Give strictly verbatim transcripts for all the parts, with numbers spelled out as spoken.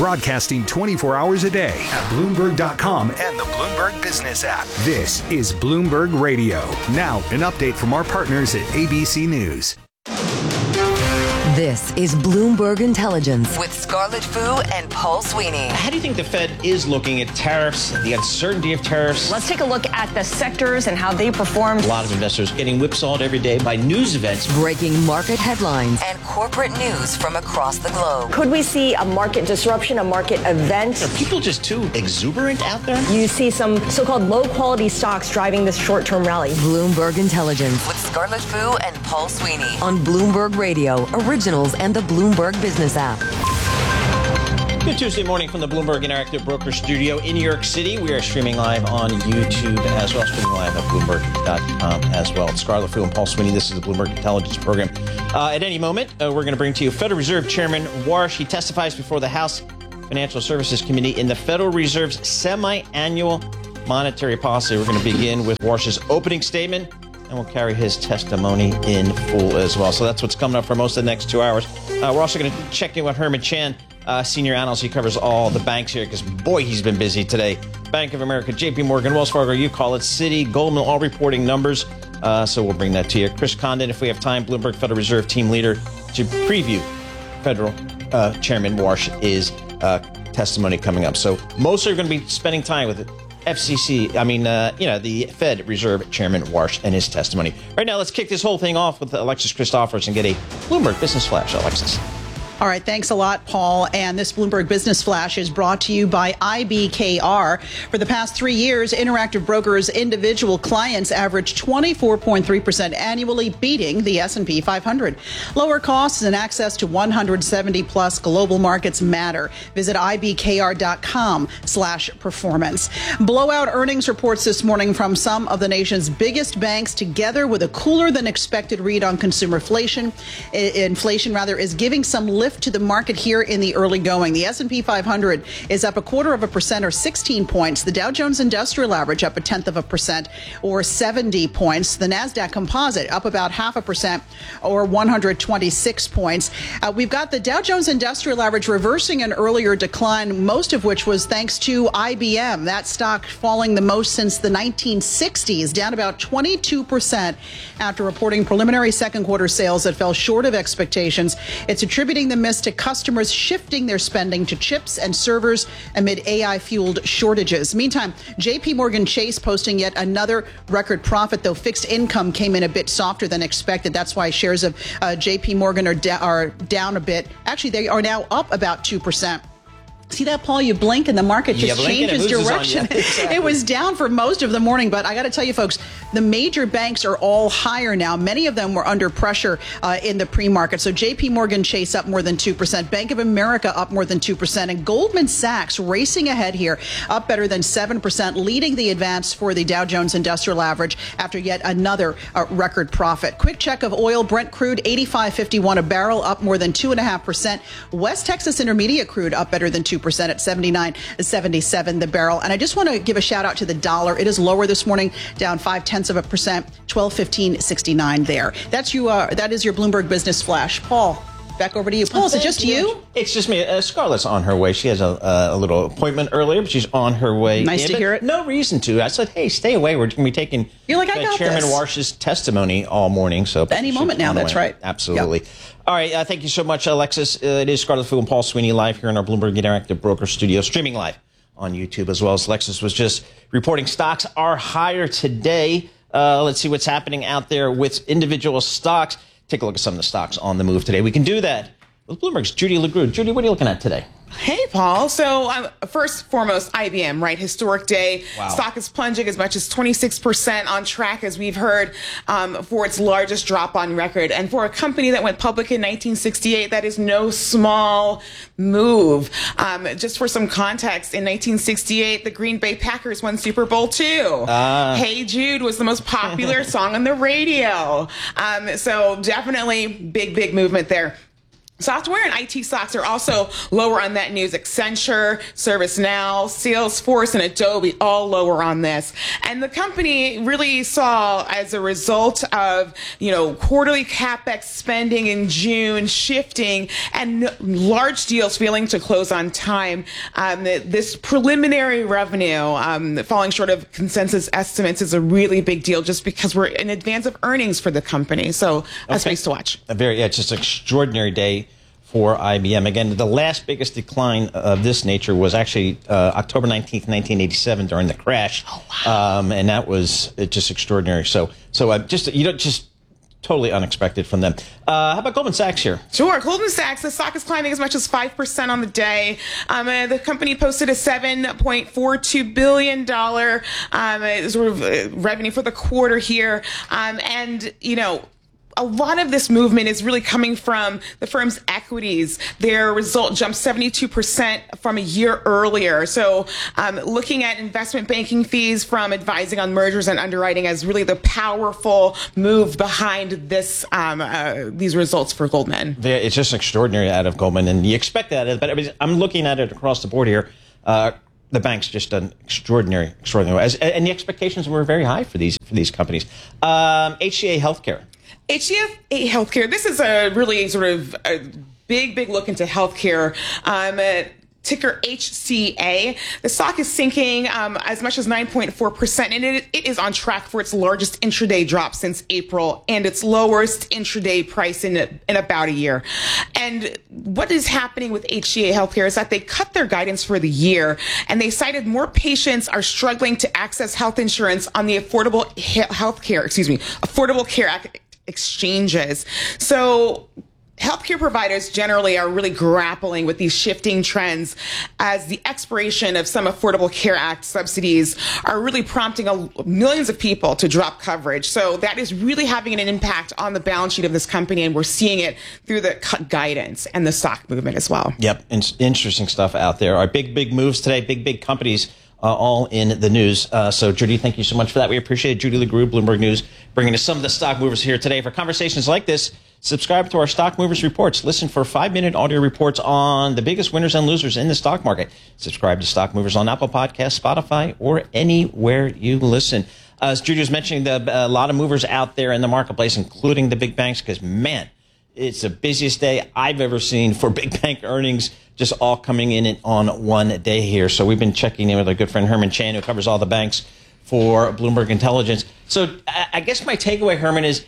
broadcasting twenty-four hours a day at Bloomberg dot com and the Bloomberg Business app. This is Bloomberg Radio. Now, an update from our partners at A B C News. This is Bloomberg Intelligence with Scarlett Fu and Paul Sweeney. How do you think the Fed is looking at tariffs, the uncertainty of tariffs? Let's take a look at the sectors and how they performed. A lot of investors getting whipsawed every day by news events. Breaking market headlines and corporate news from across the globe. Could we see a market disruption, a market event? Are people just too exuberant out there? You see some so-called low-quality stocks driving this short-term rally. Bloomberg Intelligence with Scarlett Fu and Paul Sweeney on Bloomberg Radio, Originals, and the Bloomberg Business app. Good Tuesday morning from the Bloomberg Interactive Broker Studio in New York City. We are streaming live on YouTube as well, streaming live at Bloomberg dot com as well. Scarlett Fu and Paul Sweeney. This is the Bloomberg Intelligence Program. Uh, at any moment, uh, we're going to bring to you Federal Reserve Chairman Warsh. He testifies before the House Financial Services Committee in the Federal Reserve's semi-annual monetary policy. We're going to begin with Warsh's opening statement, and we'll carry his testimony in full as well. So that's what's coming up for most of the next two hours. Uh, we're also going to check in with Herman Chan, uh, senior analyst. He covers all the banks here because, boy, he's been busy today. Bank of America, J P Morgan, Wells Fargo, you call it, Citi, Goldman, all reporting numbers. Uh, so we'll bring that to you. Chris Condon, if we have time, Bloomberg Federal Reserve team leader, to preview Federal uh, Chairman Warsh's uh, testimony coming up. So most are going to be spending time with it. F C C, I mean, uh, you know, the Fed Reserve Chairman Warsh and his testimony. Right now, let's kick this whole thing off with Alexis Christophers and get a Bloomberg Business Flash. Alexis. All right. Thanks a lot, Paul. And this Bloomberg Business Flash is brought to you by I B K R. For the past three years, Interactive Brokers' individual clients averaged twenty-four point three percent annually, beating the S and P five hundred. Lower costs and access to one hundred seventy plus global markets matter. Visit I B K R dot com slash performance. Blowout earnings reports this morning from some of the nation's biggest banks, together with a cooler than expected read on consumer inflation. Inflation, rather, is giving some lift to the market here in the early going. The S and P five hundred is up a quarter of a percent or sixteen points. The Dow Jones Industrial Average up a tenth of a percent or seventy points. The NASDAQ Composite up about half a percent or one hundred twenty-six points. Uh, we've got the Dow Jones Industrial Average reversing an earlier decline, most of which was thanks to I B M. That stock falling the most since the nineteen sixties, down about twenty-two percent after reporting preliminary second quarter sales that fell short of expectations. It's attributing the miss to customers shifting their spending to chips and servers amid A I-fueled shortages. Meantime, J P Morgan Chase posting yet another record profit, though fixed income came in a bit softer than expected. That's why shares of uh, J P Morgan are, da- are down a bit. Actually, they are now up about two percent. See that, Paul? You blink and the market just yeah, changes direction. Exactly. It was down for most of the morning, but I got to tell you, folks, the major banks are all higher now. Many of them were under pressure uh, in the pre-market. So J P Morgan Chase up more than two percent, Bank of America up more than two percent, and Goldman Sachs racing ahead here, up better than seven percent, leading the advance for the Dow Jones Industrial Average after yet another uh, record profit. Quick check of oil. Brent crude eighty-five fifty-one a barrel, up more than two point five percent. West Texas Intermediate crude up better than two percent at seventy-nine seventy-seven the barrel. And I just want to give a shout out to the dollar. It is lower this morning, down five tenths of a percent, twelve fifteen sixty-nine there. That's you. Uh, that is your Bloomberg Business Flash. Paul, back over to you. Paul, is it just you? It's just me. Uh, Scarlett's on her way. She has a, a little appointment earlier, but she's on her way. Nice in, to hear it. No reason to. I said, hey, stay away. We're going to be taking You're like, I uh, got Chairman this. Warsh's testimony all morning. So Any moment now, that's right. Absolutely. Yep. All right. Uh, thank you so much, Alexis. Uh, it is Scarlett Fu and Paul Sweeney live here in our Bloomberg Interactive Broker Studio, streaming live on YouTube as well as Alexis was just reporting. Stocks are higher today. Uh, let's see what's happening out there with individual stocks. Take a look at some of the stocks on the move today. We can do that with Bloomberg's Judy LeGroux. Judy, what are you looking at today? Hey, Paul. So um, first foremost, I B M, right? Historic day. Wow. Stock is plunging as much as twenty-six percent, on track, as we've heard, um, for its largest drop on record. And for a company that went public in nineteen sixty-eight, that is no small move. Um, just for some context, in nineteen sixty-eight, the Green Bay Packers won Super Bowl two. Uh. Hey Jude was the most popular song on the radio. Um, so definitely big, big movement there. Software and I T stocks are also lower on that news. Accenture, ServiceNow, Salesforce, and Adobe all lower on this. And the company really saw, as a result of, you know, quarterly CapEx spending in June shifting and large deals failing to close on time, um, this preliminary revenue um, falling short of consensus estimates is a really big deal just because we're in advance of earnings for the company. So that's okay. space to watch. A very, yeah, it's just an extraordinary day for I B M. Again, the last biggest decline of this nature was actually uh, October nineteenth, nineteen eighty-seven, during the crash. Oh, wow. Um, and that was uh, just extraordinary. So, so uh, just, you know, just totally unexpected from them. Uh, how about Goldman Sachs here? Sure. Goldman Sachs, the stock is climbing as much as five percent on the day. Um, uh, the company posted a seven point four two billion dollars um, uh, sort of uh, revenue for the quarter here. Um, and, you know, a lot of this movement is really coming from the firm's equities. Their result jumped seventy-two percent from a year earlier. So um, looking at investment banking fees from advising on mergers and underwriting as really the powerful move behind this um, uh, these results for Goldman. It's just extraordinary out of Goldman, and you expect that. But I mean, I'm looking at it across the board here. Uh, the bank's just done extraordinary, extraordinary. As, and the expectations were very high for these for these companies. Um, H C A Healthcare. H C A Healthcare, this is a really sort of a big, big look into healthcare. Um, uh, ticker H C A. The stock is sinking um, as much as nine point four percent, and it, it is on track for its largest intraday drop since April and its lowest intraday price in, in about a year. And what is happening with H C A Healthcare is that they cut their guidance for the year, and they cited more patients are struggling to access health insurance on the Affordable Healthcare, excuse me, Affordable Care Act exchanges. So healthcare providers generally are really grappling with these shifting trends as the expiration of some Affordable Care Act subsidies are really prompting a, millions of people to drop coverage. So that is really having an impact on the balance sheet of this company, and we're seeing it through the cut guidance and the stock movement as well. Yep, in- interesting stuff out there. Our big, big moves today, big, big companies Uh, all in the news. Uh, so, Judy, thank you so much for that. We appreciate it. Judy LeGroux, Bloomberg News, bringing us some of the stock movers here today. For conversations like this, subscribe to our Stock Movers Reports. Listen for five-minute audio reports on the biggest winners and losers in the stock market. Subscribe to Stock Movers on Apple Podcasts, Spotify, or anywhere you listen. Uh, as Judy was mentioning, the, a lot of movers out there in the marketplace, including the big banks, because, man, it's the busiest day I've ever seen for big bank earnings, just all coming in on one day here. So we've been checking in with our good friend Herman Chan, who covers all the banks for Bloomberg Intelligence. So I guess my takeaway, Herman, is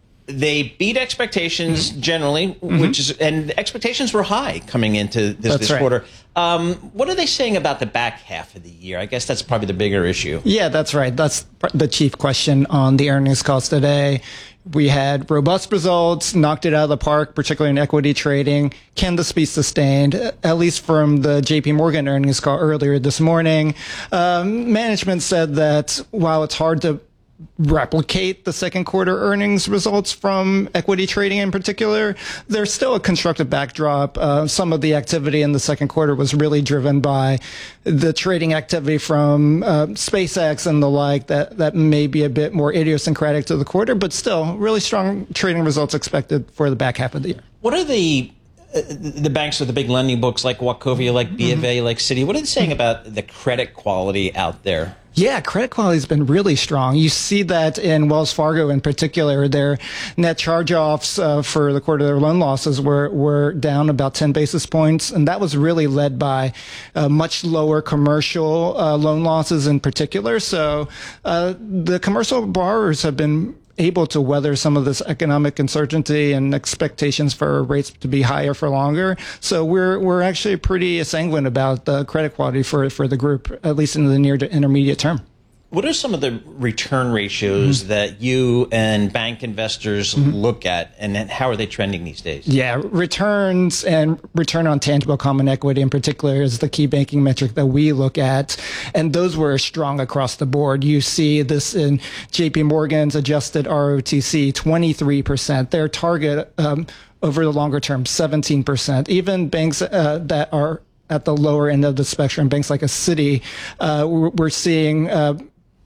they beat expectations mm-hmm. generally, mm-hmm. which is, and the expectations were high coming into this, this right. quarter. Um, what are they saying about the back half of the year? I guess that's probably the bigger issue. Yeah, that's right. That's the chief question on the earnings calls today. We had robust results, knocked it out of the park, particularly in equity trading. Can this be sustained? At least from the J P Morgan earnings call earlier this morning. Um, management said that while it's hard to replicate the second quarter earnings results from equity trading in particular, there's still a constructive backdrop. Uh, some of the activity in the second quarter was really driven by the trading activity from uh, SpaceX and the like that, that may be a bit more idiosyncratic to the quarter, but still really strong trading results expected for the back half of the year. What are the uh, the banks with the big lending books like Wachovia, like B of A, mm-hmm. like Citi, what are they saying about the credit quality out there? Yeah, credit quality has been really strong. You see that in Wells Fargo in particular. Their net charge-offs uh, for the quarter, their loan losses were, were down about ten basis points. And that was really led by uh, much lower commercial uh, loan losses in particular. So uh, the commercial borrowers have been able to weather some of this economic uncertainty and expectations for rates to be higher for longer. So we're we're actually pretty sanguine about the credit quality for for the group, at least in the near to intermediate term. What are some of the return ratios mm-hmm. that you and bank investors mm-hmm. look at, and then how are they trending these days? Yeah, returns and return on tangible common equity in particular is the key banking metric that we look at, and those were strong across the board. You see this in J P Morgan's adjusted R O T C, twenty-three percent. Their target um, over the longer term, seventeen percent. Even banks uh, that are at the lower end of the spectrum, banks like a Citi, uh, we're, we're seeing uh,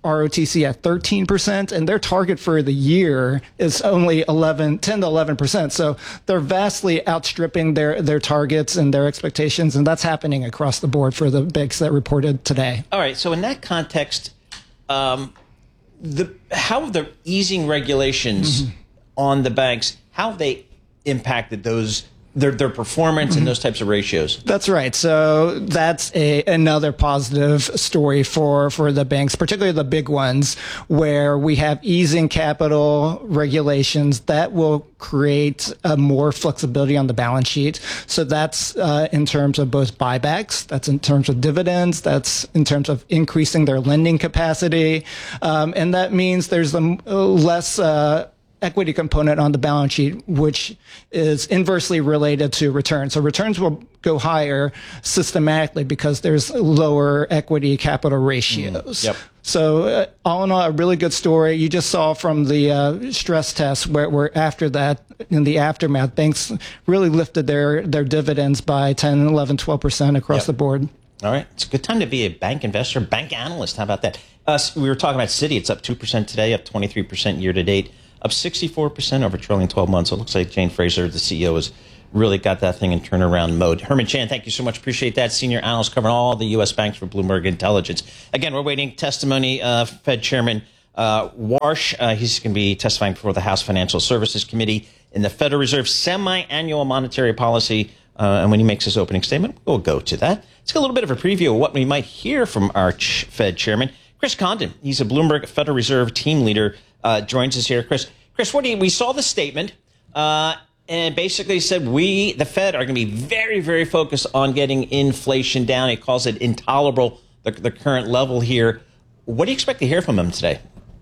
R O T C at thirteen percent, and their target for the year is only eleven, ten to eleven percent. So they're vastly outstripping their, their targets and their expectations, and that's happening across the board for the banks that reported today. All right. So in that context, um, the how have the easing regulations mm-hmm. on the banks, how have they impacted those their their performance mm-hmm. and those types of ratios? That's right. So that's a another positive story for for the banks, particularly the big ones, where we have easing capital regulations that will create uh, more flexibility on the balance sheet. So that's uh, in terms of both buybacks, that's in terms of dividends, that's in terms of increasing their lending capacity, um, and that means there's a less uh, equity component on the balance sheet, which is inversely related to returns. So returns will go higher systematically because there's lower equity capital ratios. Mm, yep. So uh, all in all, a really good story. You just saw from the uh, stress test where, where after that, in the aftermath, banks really lifted their, their dividends by ten, eleven, twelve percent across yep. the board. All right. It's a good time to be a bank investor, bank analyst. How about that? Uh, we were talking about Citi. It's up two percent today, up twenty-three percent year to date, up sixty-four percent over trailing twelve months. So it looks like Jane Fraser, the C E O, has really got that thing in turnaround mode. Herman Chan, thank you so much. Appreciate that. Senior analyst covering all the U S banks for Bloomberg Intelligence. Again, we're waiting testimony of Fed Chairman uh, Warsh. Uh, he's going to be testifying before the House Financial Services Committee in the Federal Reserve semi-annual monetary policy. Uh, and when he makes his opening statement, we'll go to that. Let's get a little bit of a preview of what we might hear from our ch- Fed Chairman. Chris Condon, he's a Bloomberg Federal Reserve team leader, uh, joins us here. Chris, Chris, what do you, we saw the statement, uh, and basically said we, the Fed, are going to be very, very focused on getting inflation down. He calls it intolerable, the, the current level here. What do you expect to hear from him today?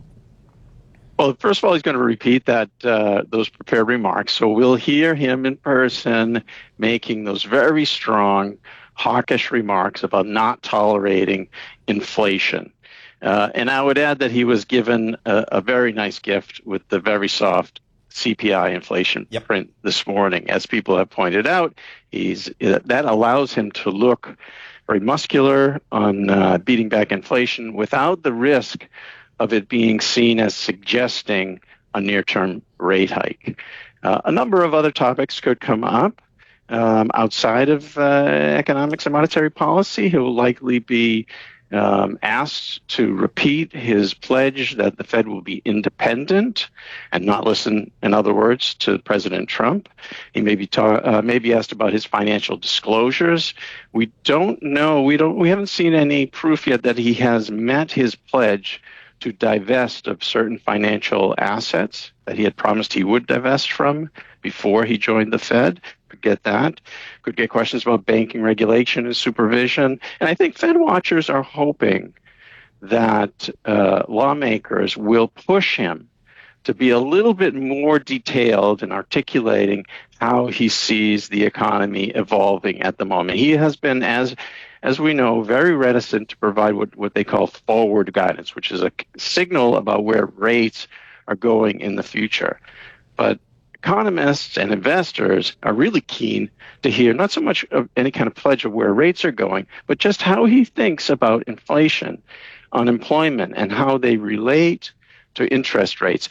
Well, first of all, he's going to repeat that uh, those prepared remarks. So we'll hear him in person making those very strong, hawkish remarks about not tolerating inflation. Uh, and I would add that he was given a, a very nice gift with the very soft C P I inflation yep. print this morning. As people have pointed out, he's that allows him to look very muscular on uh, beating back inflation without the risk of it being seen as suggesting a near-term rate hike. Uh, a number of other topics could come up um, outside of uh, economics and monetary policy. He will likely be Um, asked to repeat his pledge that the Fed will be independent and not listen, in other words, to President Trump. He may be ta- uh, may be asked about his financial disclosures. We don't know. We don't. We haven't seen any proof yet that he has met his pledge to divest of certain financial assets that he had promised he would divest from before he joined the Fed. Could get that. Could get questions about banking regulation and supervision. And I think Fed watchers are hoping that uh, lawmakers will push him to be a little bit more detailed in articulating how he sees the economy evolving at the moment. He has been, as as we know, very reticent to provide what, what they call forward guidance, which is a signal about where rates are going in the future. But economists and investors are really keen to hear not so much of any kind of pledge of where rates are going, but just how he thinks about inflation, unemployment, and how they relate to interest rates.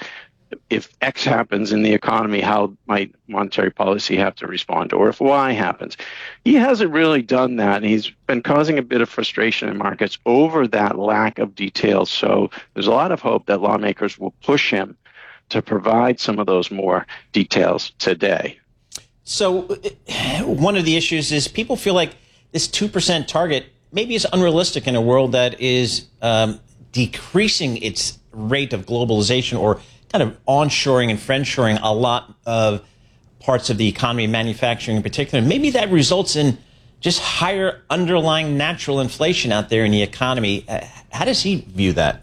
If X happens in the economy, how might monetary policy have to respond? Or if Y happens? He hasn't really done that, and he's been causing a bit of frustration in markets over that lack of details. So there's a lot of hope that lawmakers will push him to provide some of those more details today. So one of the issues is people feel like this two percent target maybe is unrealistic in a world that is um, decreasing its rate of globalization or kind of onshoring and friendshoring a lot of parts of the economy, manufacturing in particular. Maybe that results in just higher underlying natural inflation out there in the economy. Uh, how does he view that?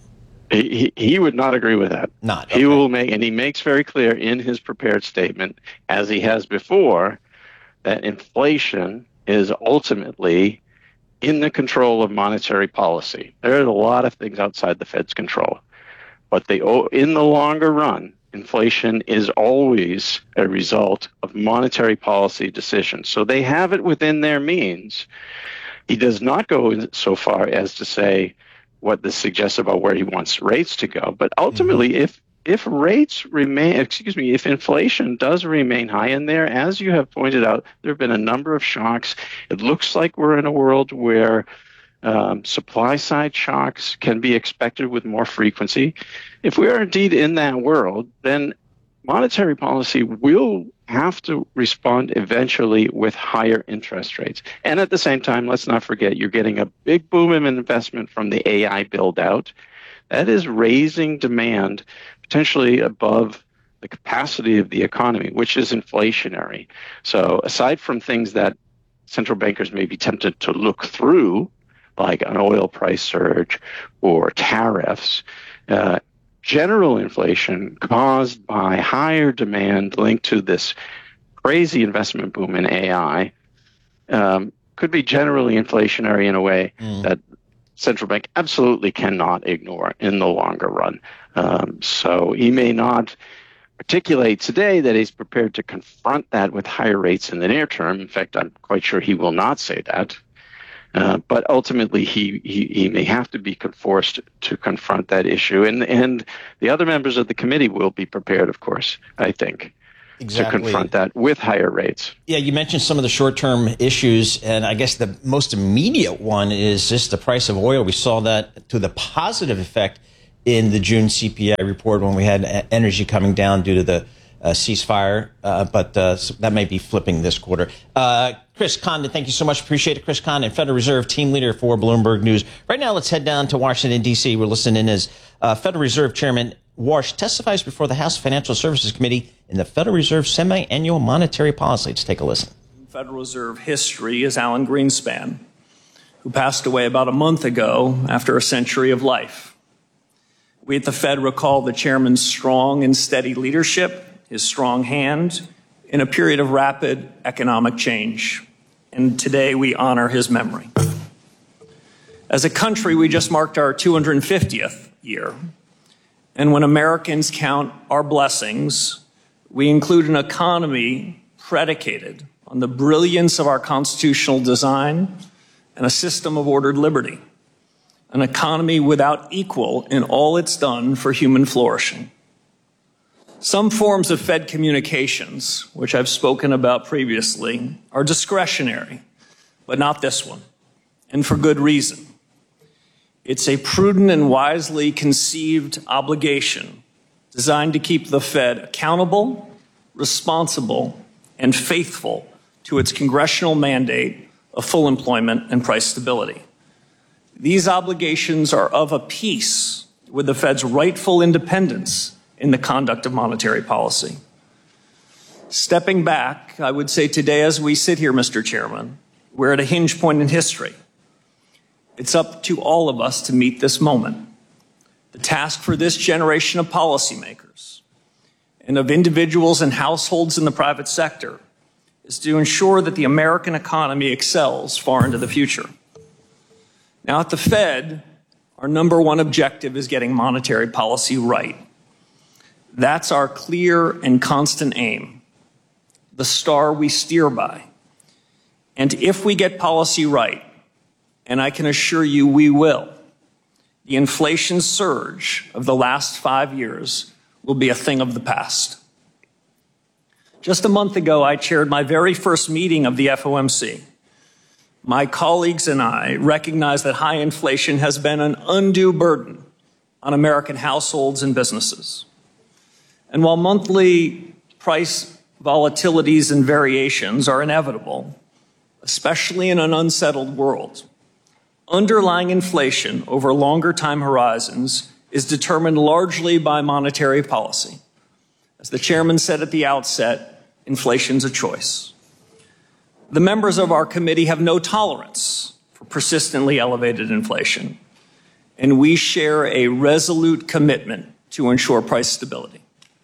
He, he would not agree with that. Not. Okay. He will make, and he makes very clear in his prepared statement, as he has before, that inflation is ultimately in the control of monetary policy. There are a lot of things outside the Fed's control, but they, in the longer run, inflation is always a result of monetary policy decisions. So they have it within their means. He does not go so far as to say what this suggests about where he wants rates to go. But ultimately, mm-hmm. if if rates remain, excuse me, if inflation does remain high in there, as you have pointed out, there have been a number of shocks. It looks like we're in a world where um, supply side shocks can be expected with more frequency. If we are indeed in that world, then monetary policy will have to respond eventually with higher interest rates. And at the same time, let's not forget, you're getting a big boom in investment from the A I build out. That is raising demand potentially above the capacity of the economy, which is inflationary. So aside from things that central bankers may be tempted to look through, like an oil price surge or tariffs, uh, general inflation caused by higher demand linked to this crazy investment boom in A I um, could be generally inflationary in a way mm. that central bank absolutely cannot ignore in the longer run. Um, so he may not articulate today that he's prepared to confront that with higher rates in the near term. In fact, I'm quite sure he will not say that. Uh, but ultimately, he, he, he may have to be forced to confront that issue. And, and the other members of the committee will be prepared, of course, I think, exactly. to confront that with higher rates. Yeah, you mentioned some of the short-term issues, and I guess the most immediate one is just the price of oil. We saw that to the positive effect in the June C P I report when we had energy coming down due to the uh, ceasefire, uh, but uh, so that may be flipping this quarter. Uh, Chris Condon, thank you so much. Appreciate it. Chris Condon, Federal Reserve team leader for Bloomberg News. Right now, let's head down to Washington, D C. We're listening as uh, Federal Reserve Chairman Warsh testifies before the House Financial Services Committee in the Federal Reserve semi-annual monetary policy. Let's take a listen. Federal Reserve history is Alan Greenspan, who passed away about a month ago after a century of life. We at the Fed recall the chairman's strong and steady leadership, his strong hand in a period of rapid economic change. And today we honor his memory. As a country, we just marked our two hundred fiftieth year. And when Americans count our blessings, we include an economy predicated on the brilliance of our constitutional design and a system of ordered liberty. An economy without equal in all it's done for human flourishing. Some forms of Fed communications, which I've spoken about previously, are discretionary, but not this one, and for good reason. It's a prudent and wisely conceived obligation designed to keep the Fed accountable, responsible, and faithful to its congressional mandate of full employment and price stability. These obligations are of a piece with the Fed's rightful independence in the conduct of monetary policy. Stepping back, I would say today as we sit here, Mister Chairman, we're at a hinge point in history. It's up to all of us to meet this moment. The task for this generation of policymakers and of individuals and households in the private sector is to ensure that the American economy excels far into the future. Now, at the Fed, our number one objective is getting monetary policy right. That's our clear and constant aim, the star we steer by. And if we get policy right, and I can assure you we will, the inflation surge of the last five years will be a thing of the past. Just a month ago, I chaired my very first meeting of the F O M C. My colleagues and I recognize that high inflation has been an undue burden on American households and businesses. And while monthly price volatilities and variations are inevitable, especially in an unsettled world, underlying inflation over longer time horizons is determined largely by monetary policy. As the chairman said at the outset, inflation's a choice. The members of our committee have no tolerance for persistently elevated inflation, and we share a resolute commitment to ensure price stability.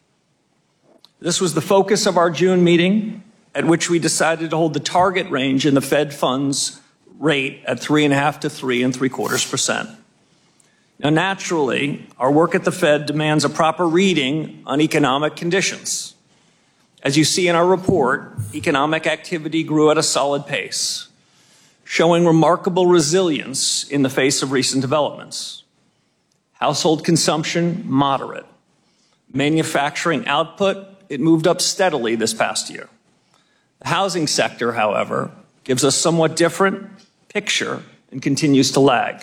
This was the focus of our June meeting, at which we decided to hold the target range in the Fed funds rate at three and a half to three and three quarters percent. Now, naturally, our work at the Fed demands a proper reading on economic conditions. As you see in our report, economic activity grew at a solid pace, showing remarkable resilience in the face of recent developments. Household consumption, moderate. Manufacturing output, it moved up steadily this past year. The housing sector, however, gives a somewhat different picture and continues to lag.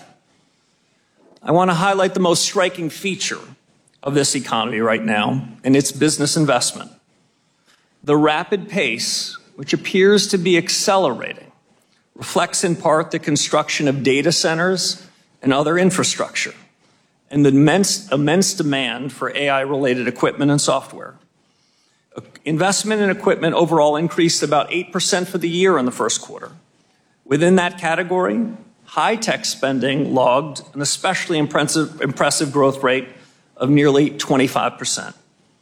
I want to highlight the most striking feature of this economy right now, and it's business investment. The rapid pace, which appears to be accelerating, reflects in part the construction of data centers and other infrastructure, and the immense, immense demand for A I-related equipment and software. Investment in equipment overall increased about eight percent for the year in the first quarter. Within that category, high-tech spending logged an especially impressive, impressive growth rate of nearly twenty-five percent.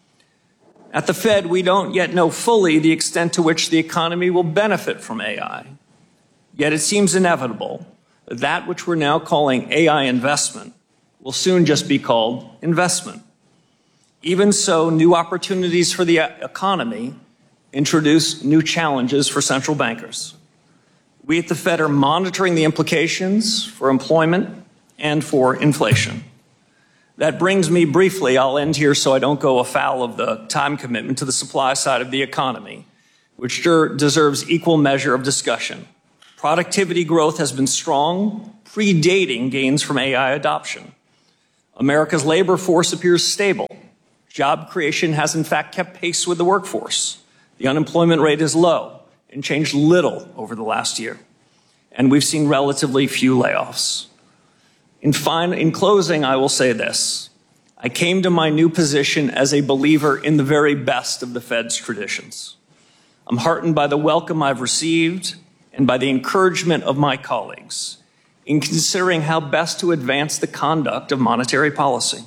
At the Fed, we don't yet know fully the extent to which the economy will benefit from A I. Yet it seems inevitable that that which we're now calling A I investment will soon just be called investment. Even so, new opportunities for the economy introduce new challenges for central bankers. We at the Fed are monitoring the implications for employment and for inflation. That brings me briefly, I'll end here so I don't go afoul of the time commitment, to the supply side of the economy, which deserves equal measure of discussion. Productivity growth has been strong, predating gains from A I adoption. America's labor force appears stable. Job creation has in fact kept pace with the workforce. The unemployment rate is low and changed little over the last year. And we've seen relatively few layoffs. In, fine, in closing, I will say this. I came to my new position as a believer in the very best of the Fed's traditions. I'm heartened by the welcome I've received and by the encouragement of my colleagues in considering how best to advance the conduct of monetary policy.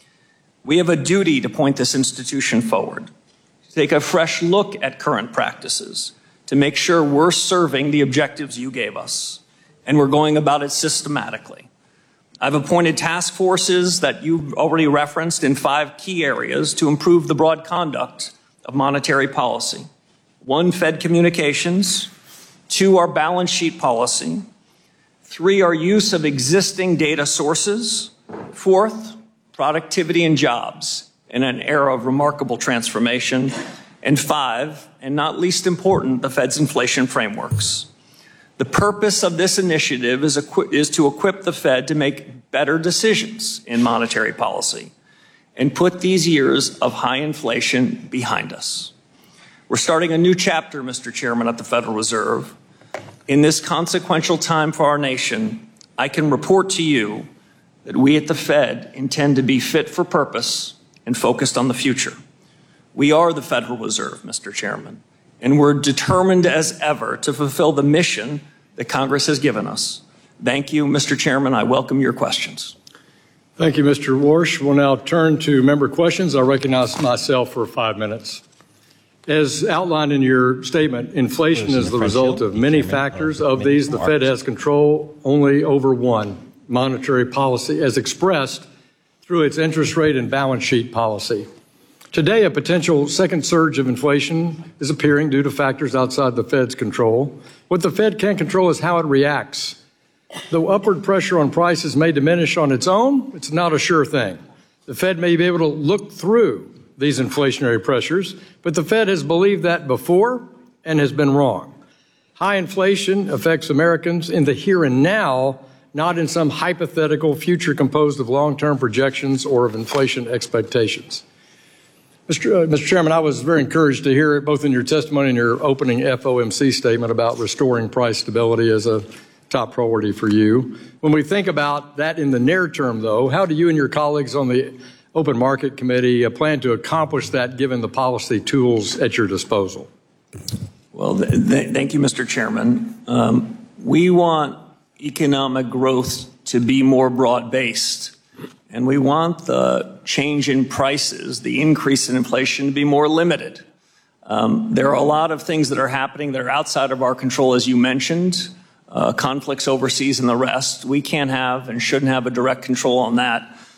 We have a duty to point this institution forward, to take a fresh look at current practices, to make sure we're serving the objectives you gave us, and we're going about it systematically. I've appointed task forces that you've already referenced in five key areas to improve the broad conduct of monetary policy. One, Fed communications. Two, our balance sheet policy. Three, our use of existing data sources. Fourth, productivity and jobs in an era of remarkable transformation. And five, and not least important, the Fed's inflation frameworks. The purpose of this initiative is, is to equip the Fed to make better decisions in monetary policy and put these years of high inflation behind us. We're starting a new chapter, Mister Chairman, at the Federal Reserve. In this consequential time for our nation, I can report to you that we at the Fed intend to be fit for purpose and focused on the future. We are the Federal Reserve, Mister Chairman, and we're determined as ever to fulfill the mission that Congress has given us. Thank you, Mister Chairman. I welcome your questions. Thank you, Mister Warsh. We'll now turn to member questions. I recognize myself for five minutes. As outlined in your statement, inflation is the result of many factors. Of these, the Fed has control only over one, monetary policy, as expressed through its interest rate and balance sheet policy. Today, a potential second surge of inflation is appearing due to factors outside the Fed's control. What the Fed can control is how it reacts. Though upward pressure on prices may diminish on its own, it's not a sure thing. The Fed may be able to look through these inflationary pressures, but the Fed has believed that before and has been wrong. High inflation affects Americans in the here and now, not in some hypothetical future composed of long-term projections or of inflation expectations. Mister Uh, Mister Chairman, I was very encouraged to hear it both in your testimony and your opening F O M C statement about restoring price stability as a top priority for you. When we think about that in the near term, though, how do you and your colleagues on the Open Market Committee uh, plan to accomplish that given the policy tools at your disposal? Well, th th thank you, Mister Chairman. Um, we want economic growth to be more broad-based, and we want the change in prices, the increase in inflation, to be more limited. Um, there are a lot of things that are happening that are outside of our control, as you mentioned, uh, conflicts overseas and the rest. We can't have and shouldn't have a direct control on that.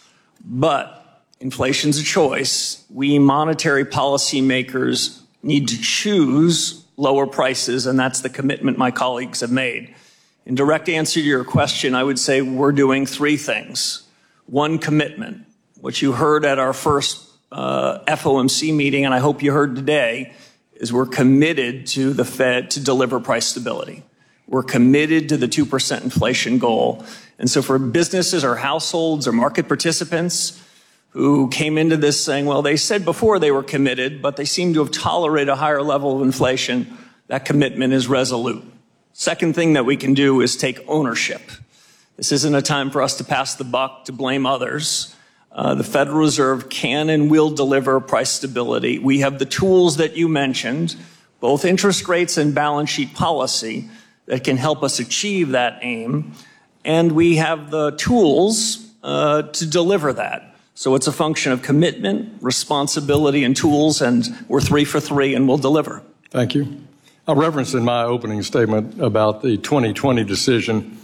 But inflation's a choice. We monetary policymakers need to choose lower prices, and that's the commitment my colleagues have made. In direct answer to your question, I would say we're doing three things. one commitment, which you heard at our first uh, F O M C meeting, and I hope you heard today, is we're committed to the Fed to deliver price stability. We're committed to the two percent inflation goal. And so for businesses or households or market participants who came into this saying, well, they said before they were committed, but they seem to have tolerated a higher level of inflation, that commitment is resolute. Second thing that we can do is take ownership. This isn't a time for us to pass the buck, to blame others. Uh, the Federal Reserve can and will deliver price stability. We have the tools that you mentioned, both interest rates and balance sheet policy, that can help us achieve that aim. And we have the tools uh, to deliver that. So it's a function of commitment, responsibility, and tools, and we're three for three, and we'll deliver. Thank you. I referenced in my opening statement about the twenty twenty decision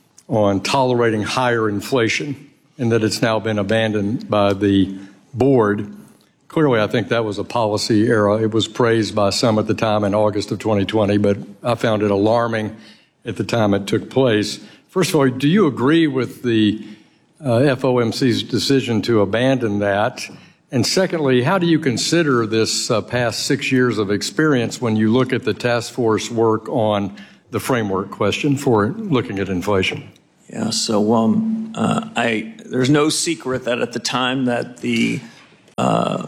on tolerating higher inflation and that it's now been abandoned by the board. Clearly, I think that was a policy error. It was praised by some at the time in August of twenty twenty, but I found it alarming at the time it took place. First of all, do you agree with the uh, F O M C's decision to abandon that? And secondly, how do you consider this uh, past six years of experience when you look at the task force work on the framework question for looking at inflation? Yeah, so um, uh, I, there's no secret that at the time that the uh,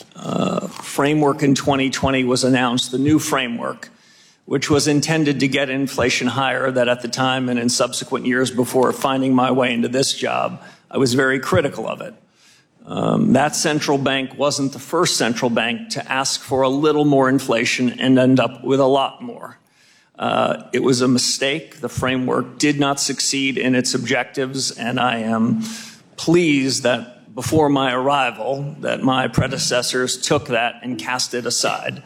uh, framework in twenty twenty was announced, the new framework, which was intended to get inflation higher, that at the time and in subsequent years before finding my way into this job, I was very critical of it. Um, that central bank wasn't the first central bank to ask for a little more inflation and end up with a lot more. Uh, it was a mistake. The framework did not succeed in its objectives, and I am pleased that before my arrival, that my predecessors took that and cast it aside.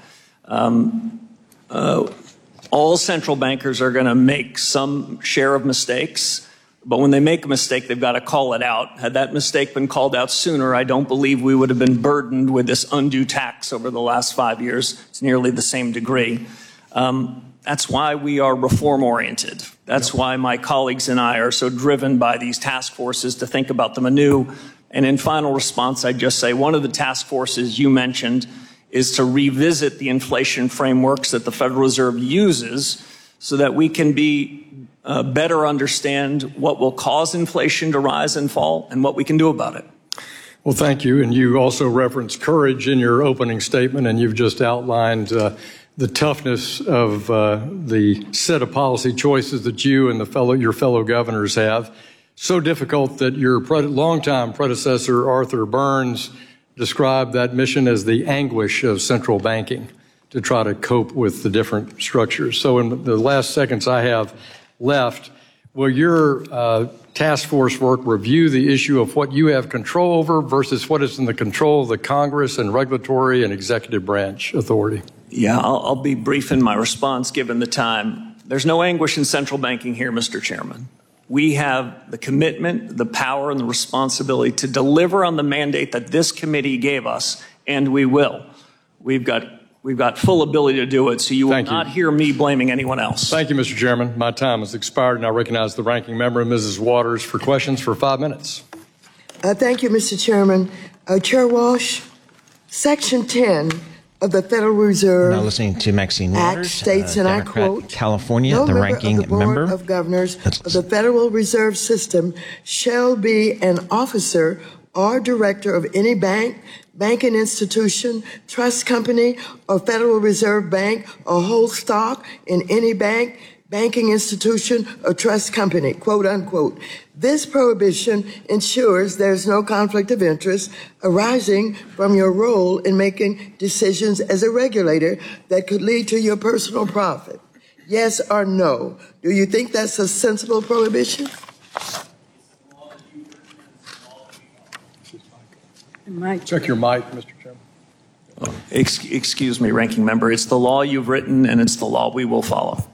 Um, uh, all central bankers are going to make some share of mistakes, but when they make a mistake, they've got to call it out. Had that mistake been called out sooner, I don't believe we would have been burdened with this undue tax over the last five years. It's nearly the same degree. Um, That's why we are reform-oriented. That's why my colleagues and I are so driven by these task forces to think about them anew. And in final response, I'd just say one of the task forces you mentioned is to revisit the inflation frameworks that the Federal Reserve uses so that we can be uh, better understand what will cause inflation to rise and fall and what we can do about it. Well, thank you. And you also referenced courage in your opening statement, and you've just outlined uh, the toughness of uh, the set of policy choices that you and the fellow, your fellow governors have. So difficult that your pre- longtime predecessor, Arthur Burns, described that mission as the anguish of central banking to try to cope with the different structures. So in the last seconds I have left, will your uh, task force work review the issue of what you have control over versus what is in the control of the Congress and regulatory and executive branch authority? Yeah, I'll, I'll be brief in my response given the time. There's no anguish in central banking here, Mister Chairman. We have the commitment, the power, and the responsibility to deliver on the mandate that this committee gave us, and we will. We've got, we've got full ability to do it, so you will Thank not you. hear me blaming anyone else. Thank you, Mister Chairman. My time has expired, and I recognize the ranking member, Missus Waters, for questions for five minutes. Uh, thank you, Mister Chairman. Uh, Chair Walsh, Section ten of the Federal Reserve Now listening to Maxine Act Waters, states, uh, and I Democrat, quote, California, no the member ranking of the Board member. of Governors of the Federal Reserve System shall be an officer or director of any bank, banking institution, trust company, or Federal Reserve Bank, or hold stock in any bank, banking institution, or trust company, quote unquote. This prohibition ensures there's no conflict of interest arising from your role in making decisions as a regulator that could lead to your personal profit. Yes or no? Do you think that's a sensible prohibition? Mike. Check your mic, Mister Chairman. Oh, ex- excuse me, ranking member. It's the law you've written, and it's the law we will follow.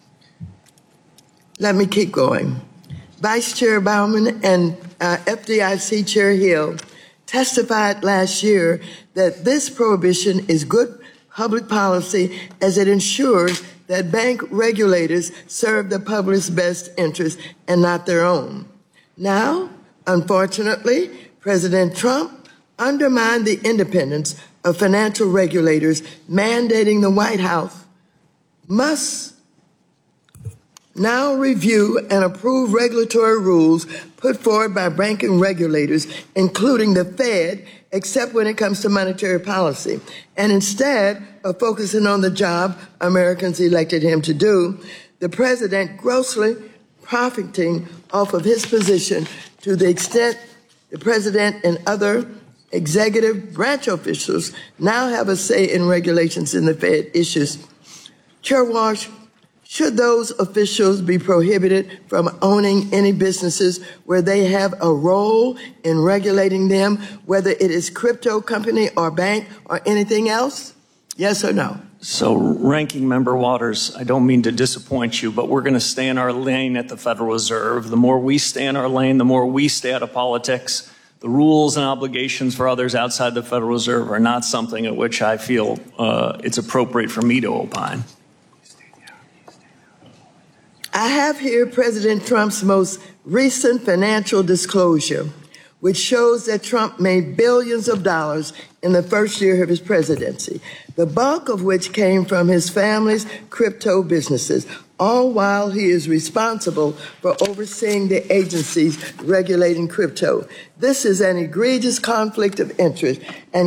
Let me keep going. Vice Chair Bauman and uh, F D I C Chair Hill testified last year that this prohibition is good public policy as it ensures that bank regulators serve the public's best interest and not their own. Now, Unfortunately, President Trump undermined the independence of financial regulators, mandating the White House must now review and approve regulatory rules put forward by banking regulators, including the Fed, except when it comes to monetary policy. And instead of focusing on the job Americans elected him to do, the president grossly profiting off of his position to the extent the president and other executive branch officials now have a say in regulations in the Fed issues. Chair Walsh, should those officials be prohibited from owning any businesses where they have a role in regulating them, whether it is crypto company or bank or anything else? Yes or no? So, Ranking Member Waters, I don't mean to disappoint you, but we're going to stay in our lane at the Federal Reserve. The more we stay in our lane, the more we stay out of politics. The rules and obligations for others outside the Federal Reserve are not something at which I feel uh, it's appropriate for me to opine. I have here President Trump's most recent financial disclosure, which shows that Trump made billions of dollars in the first year of his presidency, the bulk of which came from his family's crypto businesses, all while he is responsible for overseeing the agencies regulating crypto. This is an egregious conflict of interest and